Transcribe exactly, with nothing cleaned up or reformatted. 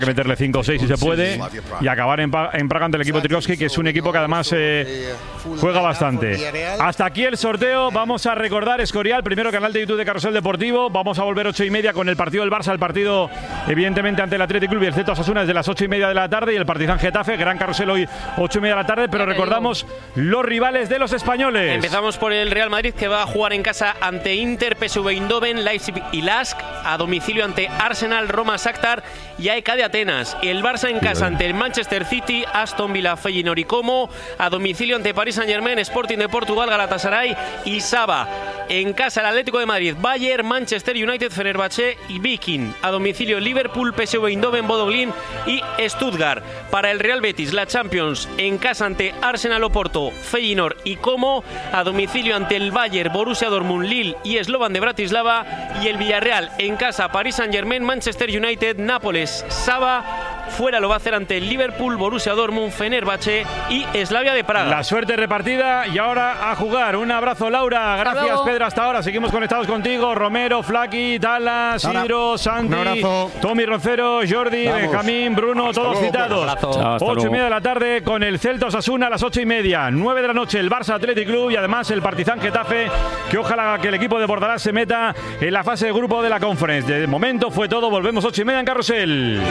que meterle cinco o seis si se puede y acabar en, en Praga ante el equipo Trikowski, que es un equipo que además eh, juega bastante. Hasta aquí el sorteo. Vamos a recordar Escorial, primero canal de YouTube de Carrusel Deportivo. Vamos a volver ocho y media con el partido del Barça, el partido evidentemente ante el Athletic Club y el Celta Osasuna desde las ocho y media de la tarde, y el Partizan Getafe, gran carrusel hoy ocho y media de la tarde, pero recordamos los rivales de los españoles. Empezamos por el Real Madrid, que va a jugar en casa ante Inter, P S V Eindhoven, Leipzig y Lask, a domicilio ante Arsenal, Roma, Shakhtar y A E K de Atenas. Y el Barça en casa ante el Manchester City, Aston Villa, Feyenoord y Como, a domicilio ante Paris Saint-Germain, Sporting de Portugal, Galatasaray y Saba. En casa el Atlético de Madrid, Bayern, Manchester United, Fenerbahce y Viking. A domicilio Liverpool, P S V Eindhoven, Bodo Glimt y Stuttgart. Para el Real Betis, la Champions, en casa ante Arsenal, Oporto, Feyenoord y Como. A domicilio ante el Bayern, Borussia Dortmund, Lille y Slovan de Bratislava. Y el Villarreal en casa, Paris Saint-Germain, Manchester United, Nápoles, Saba. Fuera lo va a hacer ante el Liverpool, Borussia Dortmund, Fenerbahce y Slavia de Praga. La suerte repartida y ahora a jugar. Un abrazo, Laura. Gracias, Hello. Pedro. Hasta ahora seguimos conectados contigo. Romero, Flaki, Tala, Sidro, Santi, Tommy Roncero, Jordi, Vamos. Benjamín, Bruno, Hasta todos luego, citados. Chao, hasta Ocho y luego. media de la tarde con el Celta Osasuna a las ocho y media. Nueve de la noche el Barça Athletic Club y además el Partizan Getafe, que ojalá que el equipo de Bordalás se meta en la fase de grupo de la Conference. De momento fue todo. Volvemos ocho y media en Carrusel.